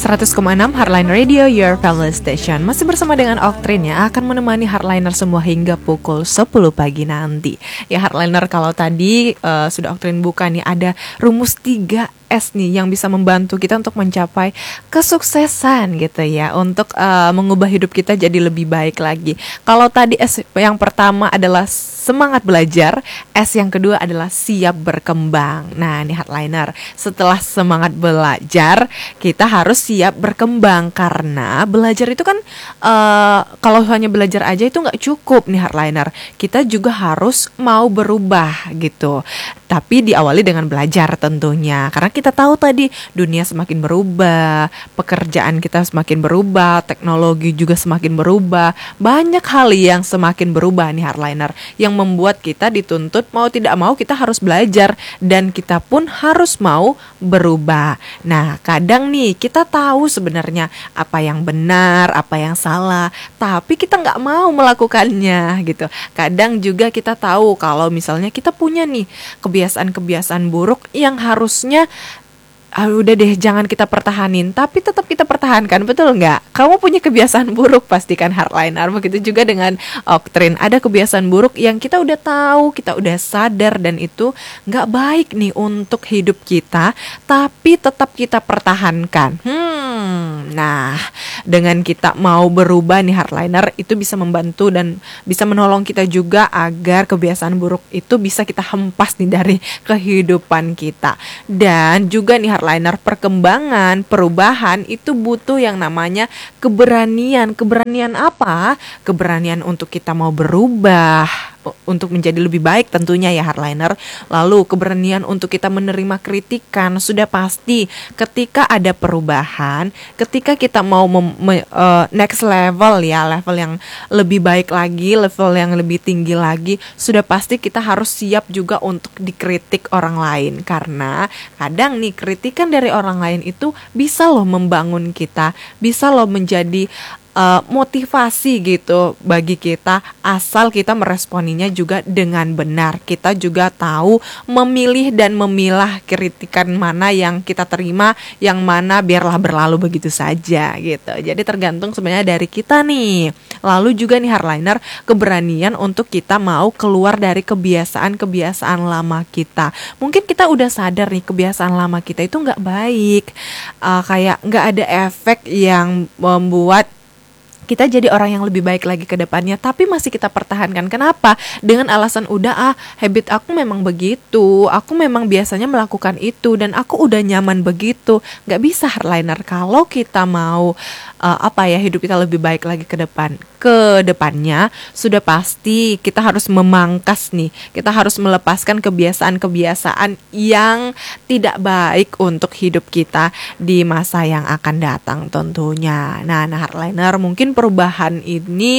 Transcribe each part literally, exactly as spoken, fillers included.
seratus koma enam Heartline Radio, your family station. Masih bersama dengan Oktrin yang akan menemani Heartliner semua hingga pukul sepuluh pagi nanti. Ya Heartliner, kalau tadi uh, sudah Oktrin buka nih, ada rumus tiga S nih yang bisa membantu kita untuk mencapai kesuksesan gitu ya, untuk uh, mengubah hidup kita jadi lebih baik lagi. Kalau tadi S yang pertama adalah semangat belajar, S yang kedua adalah siap berkembang. Nah, nih Heartliner, setelah semangat belajar, kita harus siap berkembang, karena belajar itu kan uh, kalau hanya belajar aja itu nggak cukup nih Heartliner. Kita juga harus mau berubah gitu. Tapi diawali dengan belajar tentunya, karena kita tahu tadi dunia semakin berubah, pekerjaan kita semakin berubah, teknologi juga semakin berubah, banyak hal yang semakin berubah nih Heartliner, yang membuat kita dituntut mau tidak mau kita harus belajar, dan kita pun harus mau berubah. Nah, kadang nih kita tahu sebenarnya apa yang benar, apa yang salah, tapi kita nggak mau melakukannya gitu. Kadang juga kita tahu kalau misalnya kita punya nih kebiasaan-kebiasaan buruk yang harusnya ah, udah deh jangan kita pertahanin, tapi tetap kita pertahankan, betul nggak? Kamu punya kebiasaan buruk pastikan Heartliner. Begitu juga dengan Oktrin, ada kebiasaan buruk yang kita udah tahu, kita udah sadar, dan itu nggak baik nih untuk hidup kita, tapi tetap kita pertahankan. Hmm, nah dengan kita mau berubah nih Heartliner, itu bisa membantu dan bisa menolong kita juga agar kebiasaan buruk itu bisa kita hempas nih dari kehidupan kita. Dan juga nih Heartliner, perkembangan, perubahan itu butuh yang namanya keberanian. Keberanian apa? Keberanian untuk kita mau berubah, untuk menjadi lebih baik tentunya ya Heartliner. Lalu keberanian untuk kita menerima kritikan. Sudah pasti ketika ada perubahan, ketika kita mau mem- me- uh, next level ya, level yang lebih baik lagi, level yang lebih tinggi lagi, sudah pasti kita harus siap juga untuk dikritik orang lain. Karena kadang nih kritikan dari orang lain itu bisa loh membangun kita, bisa loh menjadi Uh, motivasi gitu bagi kita, asal kita meresponinya juga dengan benar. Kita juga tahu memilih dan memilah kritikan mana yang kita terima, yang mana biarlah berlalu begitu saja gitu. Jadi tergantung sebenarnya dari kita nih. Lalu juga nih Heartliner, keberanian untuk kita mau keluar dari kebiasaan-kebiasaan lama kita. Mungkin kita udah sadar nih kebiasaan lama kita itu nggak baik, uh, kayak nggak ada efek yang membuat kita jadi orang yang lebih baik lagi ke depannya, tapi masih kita pertahankan. Kenapa? Dengan alasan udah ah habit aku memang begitu, aku memang biasanya melakukan itu, dan aku udah nyaman begitu. Gak bisa Heartliner. Kalau kita mau uh, apa ya hidup kita lebih baik lagi ke depan, ke depannya sudah pasti kita harus memangkas nih, kita harus melepaskan kebiasaan-kebiasaan yang tidak baik untuk hidup kita di masa yang akan datang tentunya. Nah, nah Heartliner, mungkin perubahan ini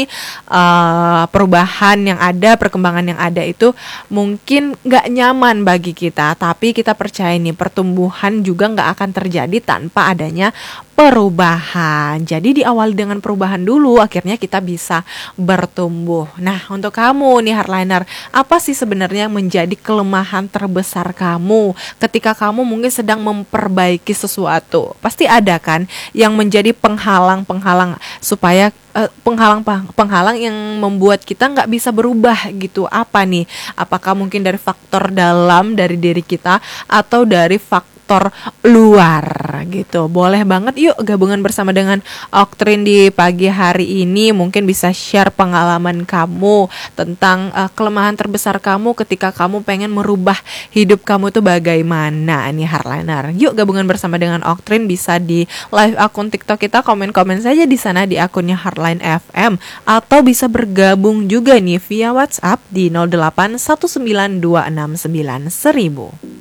uh, perubahan yang ada, perkembangan yang ada itu mungkin gak nyaman bagi kita, tapi kita percaya nih pertumbuhan juga gak akan terjadi tanpa adanya perubahan. Jadi diawali dengan perubahan dulu, akhirnya kita bisa bertumbuh. Nah, untuk kamu nih Heartliner, apa sih sebenarnya yang menjadi kelemahan terbesar kamu ketika kamu mungkin sedang memperbaiki sesuatu? Pasti ada kan yang menjadi penghalang-penghalang supaya uh, penghalang-penghalang yang membuat kita nggak bisa berubah gitu. Apa nih? Apakah mungkin dari faktor dalam dari diri kita atau dari faktor faktor luar gitu? Boleh banget yuk gabungan bersama dengan Oktrin di pagi hari ini. Mungkin bisa share pengalaman kamu tentang uh, kelemahan terbesar kamu ketika kamu pengen merubah hidup kamu tuh bagaimana nih Heartliner. Yuk gabungan bersama dengan Oktrin, bisa di live akun TikTok kita, komen-komen saja di sana di akunnya Heartline F M, atau bisa bergabung juga nih via WhatsApp di nol delapan satu sembilan dua enam sembilan seribu.